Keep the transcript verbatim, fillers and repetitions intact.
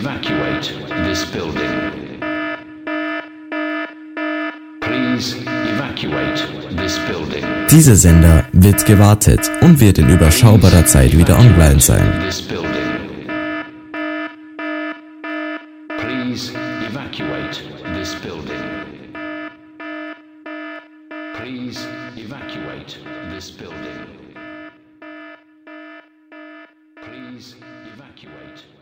evacuate this building. Please evacuate this building. Dieser Sender wird gewartet und wird in überschaubarer Zeit wieder online sein. Please evacuate this building. Please evacuate this building. Please evacuate.